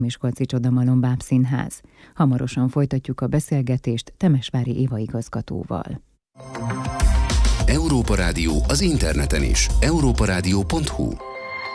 Miskolci Csodamalom Bábszínház. Hamarosan folytatjuk a beszélgetést Temesvári Éva igazgatóval. Európa Rádió az interneten is. europaradio.hu